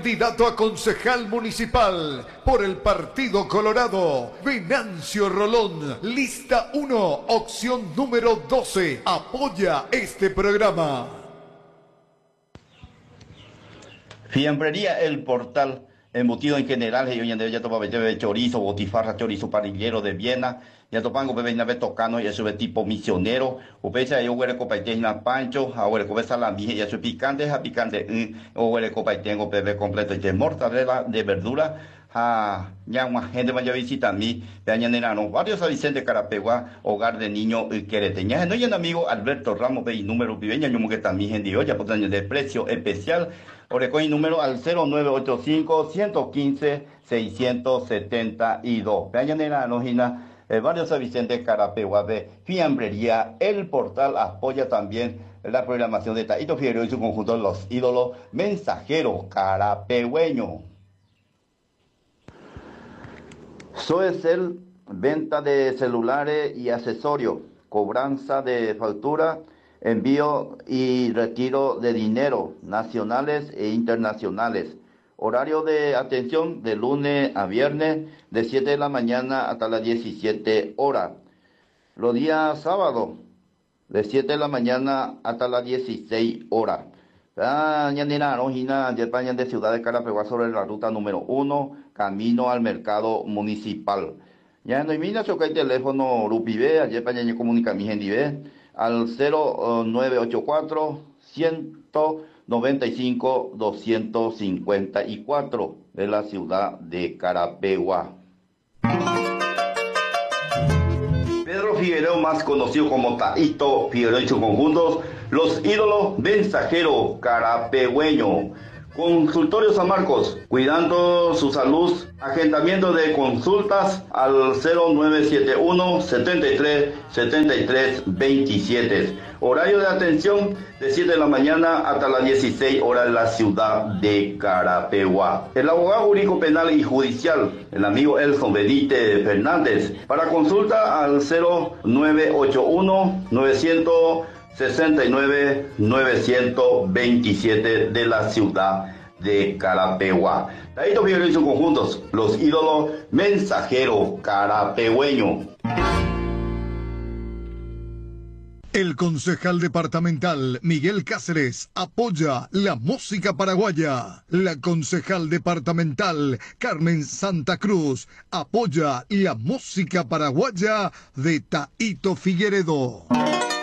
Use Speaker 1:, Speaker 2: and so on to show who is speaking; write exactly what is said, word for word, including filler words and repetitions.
Speaker 1: Candidato a concejal municipal por el Partido Colorado, Venancio Rolón, lista uno, opción número doce. Apoya este programa.
Speaker 2: Fiambrería El Portal, embutido en general, y hoy en día ya topa de chorizo, botifarra, chorizo parrillero de Viena, ya topango bebé nave tocano, y eso es tipo misionero, o pesa yo huele copaiteja pancho, ahora copa salami, y eso es picante, a picante, o huele copaitengo bebé completo, y de mortadela, de verdura, a ya una gente vaya a visitar mí, de varios a Vicente Carapegua, hogar de niño y quereteña, no hay un amigo Alberto Ramos, ve y número viveña, yo que también gente de olla, por de precio especial. Orecoin número al cero nueve ocho cinco, uno uno cinco, seis siete dos. Peñanera Nojina, el barrio San Vicente Carapegua de Fiambrería. El Portal apoya también la programación de Taito Figueroa y su conjunto Los Ídolos Mensajero Carapegüeño. Soecel, venta de celulares y accesorios, cobranza de factura, envío y retiro de dinero nacionales e internacionales. Horario de atención de lunes a viernes de siete de la mañana hasta las diecisiete horas. Los días sábados de siete de la mañana hasta las dieciséis horas. Ñandina Rojina, España de Ciudad de Carapegua sobre la ruta número uno, camino al mercado municipal. Ya no hay mina choca el teléfono Rupibe, allí España ya comunica mi gente al cero nueve ocho cuatro, uno nueve cinco, dos cinco cuatro de la ciudad de Carapegua. Pedro Figueroa, más conocido como Taito Figueroa y sus conjuntos, Los Ídolos Mensajero Carapegüeño. Consultorio San Marcos, cuidando su salud, agendamiento de consultas al cero nueve siete uno, setenta y tres, setenta y tres, veintisiete. Horario de atención de siete de la mañana hasta las dieciséis horas en la ciudad de Carapegua. El abogado jurídico penal y judicial, el amigo Elson Benítez Fernández, para consulta al cero nueve ocho uno, novecientos sesenta y nueve, novecientos veintisiete de la ciudad de Carapegua. Taito Figueroa y sus conjuntos, Los Ídolos Mensajero Carapegüeño.
Speaker 1: El concejal departamental Miguel Cáceres apoya la música paraguaya. La concejal departamental Carmen Santa Cruz apoya la música paraguaya de Taito Figueredo.